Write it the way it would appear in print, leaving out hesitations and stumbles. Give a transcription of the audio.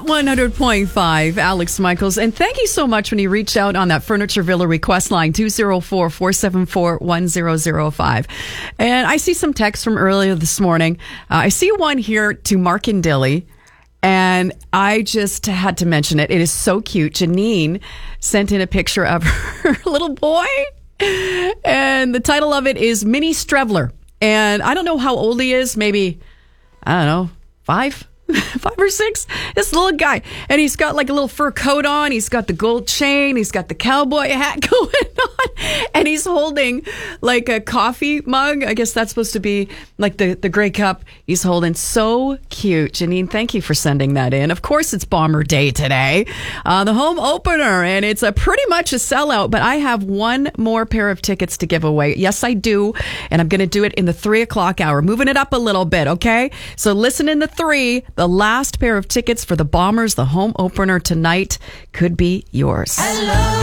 100.5, Alex Michaels. And thank you so much when you reached out on that Furniture Villa request line, 204-474-1005. And I see some texts from earlier this morning. I see one here to Mark and Dilly, and I just had to mention it. It is so cute. Janine sent in a picture of her little boy, and the title of it is Mini Strevler. And I don't know how old he is, maybe, I don't know, 5 or 6, this little guy. And he's got like a little fur coat on. He's got the gold chain. He's got the cowboy hat going on. And he's holding like a coffee mug. I guess that's supposed to be like the gray cup he's holding. So cute. Janine, thank you for sending that in. Of course, it's Bomber Day today. The home opener. And it's pretty much a sellout. But I have one more pair of tickets to give away. Yes, I do. And I'm going to do it in the 3 o'clock hour. Moving it up a little bit, okay? So listen in the 3. The last pair of tickets for the Bombers, the home opener tonight, could be yours. Hello.